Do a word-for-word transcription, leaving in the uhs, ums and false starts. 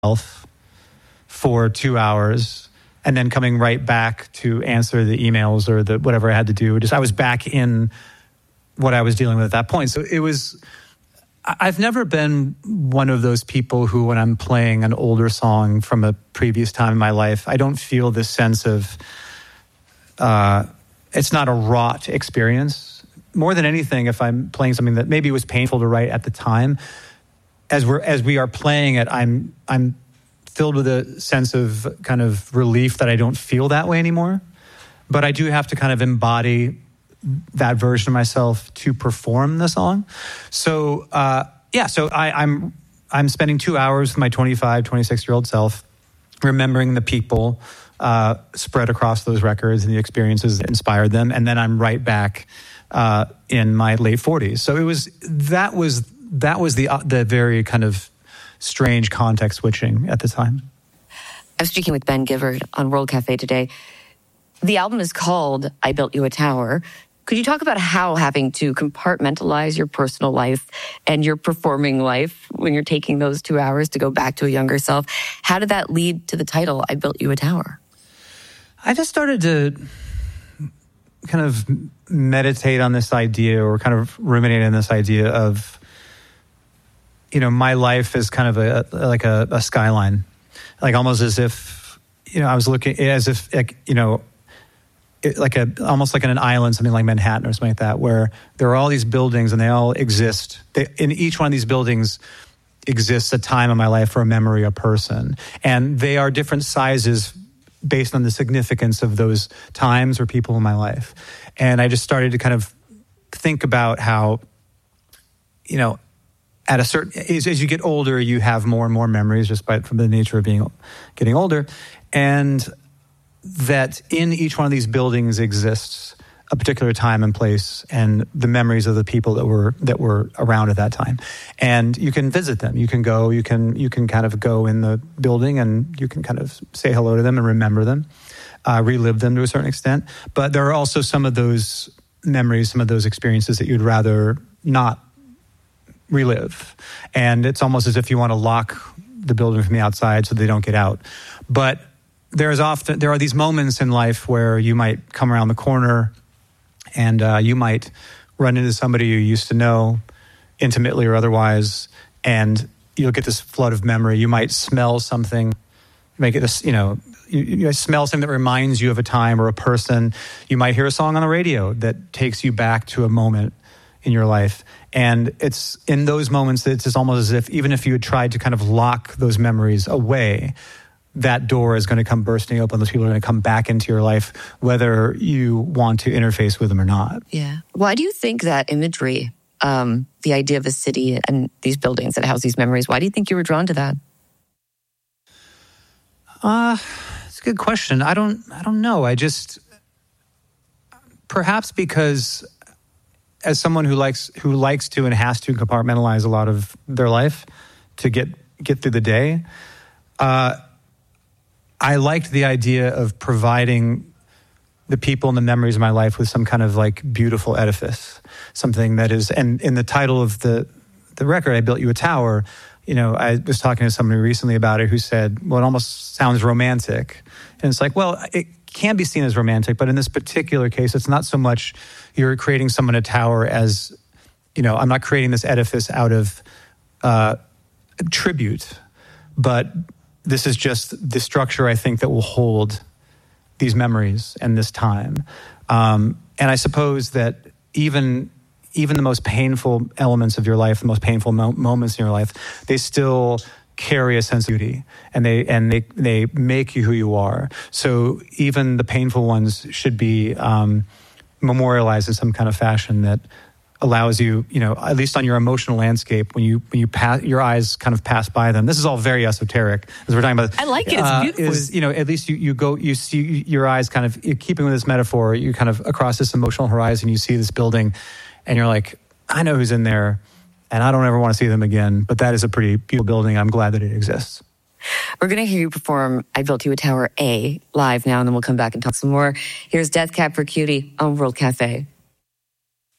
for two hours and then coming right back to answer the emails or the whatever I had to do. Just I was back in what I was dealing with at that point. So it was, I've never been one of those people who, when I'm playing an older song from a previous time in my life, I don't feel this sense of, uh, it's not a wrought experience. More than anything, if I'm playing something that maybe was painful to write at the time, as we're as we are playing it, I'm I'm filled with a sense of kind of relief that I don't feel that way anymore. But I do have to kind of embody that version of myself to perform the song. So uh, yeah, so I, I'm I'm spending two hours with my twenty-five, twenty-six-year-old self, remembering the people uh, spread across those records and the experiences that inspired them, and then I'm right back uh, in my late forties. So it was that was that was the uh, the very kind of strange context switching at the time. I was speaking with Ben Gibbard on World Cafe today. The album is called I Built You a Tower. Could you talk about how having to compartmentalize your personal life and your performing life when you're taking those two hours to go back to a younger self, how did that lead to the title, I Built You a Tower? I just started to kind of meditate on this idea or kind of ruminate on this idea of, you know, my life is kind of a, like a, a skyline, like almost as if, you know, I was looking as if, like, you know, it, like a almost like on an island, something like Manhattan or something like that, where there are all these buildings and they all exist. They, in each one of these buildings exists a time in my life or a memory, a person, and they are different sizes based on the significance of those times or people in my life. And I just started to kind of think about how, you know, at a certain as, as you get older, you have more and more memories just by from the nature of being getting older, and that in each one of these buildings exists a particular time and place and the memories of the people that were that were around at that time. And you can visit them. You can go, you can you can kind of go in the building and you can kind of say hello to them and remember them, uh, relive them to a certain extent. But there are also some of those memories, some of those experiences that you'd rather not relive. And it's almost as if you want to lock the building from the outside so they don't get out. But there's often there are these moments in life where you might come around the corner and uh, you might run into somebody you used to know intimately or otherwise, and you'll get this flood of memory. You might smell something, make it a, you know, you, you smell something that reminds you of a time or a person. You might hear a song on the radio that takes you back to a moment in your life. And it's in those moments that it's just almost as if even if you had tried to kind of lock those memories away, that door is going to come bursting open. Those people are going to come back into your life, whether you want to interface with them or not. Yeah. Why do you think that imagery, um, the idea of a city and these buildings that house these memories, why do you think you were drawn to that? Uh, it's a good question. I don't, I don't know. I just, perhaps because as someone who likes, who likes to and has to compartmentalize a lot of their life to get, get through the day, uh, I liked the idea of providing the people and the memories of my life with some kind of like beautiful edifice, something that is, and in the title of the the record, I Built You a Tower, you know, I was talking to somebody recently about it who said, well, it almost sounds romantic. And it's like, well, it can be seen as romantic, but in this particular case, it's not so much you're creating someone a tower as, you know, I'm not creating this edifice out of uh, tribute, but this is just the structure, I think, that will hold these memories and this time. Um, and I suppose that even even the most painful elements of your life, the most painful mo- moments in your life, they still carry a sense of beauty, and they and they they make you who you are. So even the painful ones should be um, memorialized in some kind of fashion that allows you, you know, at least on your emotional landscape, when you when you pass, your eyes kind of pass by them. This is all very esoteric, as we're talking about. I like it. It's uh, beautiful. Is, you know, at least you, you go, you see your eyes kind of, you're keeping with this metaphor, you kind of across this emotional horizon, you see this building, and you're like, I know who's in there, and I don't ever want to see them again, but that is a pretty beautiful building. I'm glad that it exists. We're going to hear you perform I Built You a Tower A live now, and then we'll come back and talk some more. Here's Death Cab for Cutie on World Cafe.